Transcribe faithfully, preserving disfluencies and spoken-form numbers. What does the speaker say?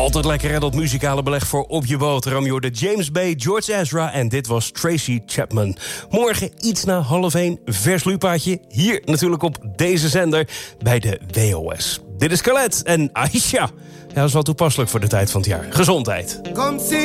Altijd lekker hè, dat muzikale beleg voor op je boterham. Je hoorde James Bay, George Ezra en dit was Tracy Chapman. Morgen iets na half één, vers lupaatje. Hier natuurlijk op deze zender bij de W O S. Dit is Khaled en Aisha. Ja, dat is wel toepasselijk voor de tijd van het jaar. Gezondheid.